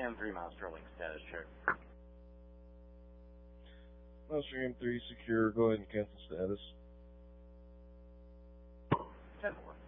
M3 Master Link status check. Master M3 secure, go ahead and cancel status. 10-4.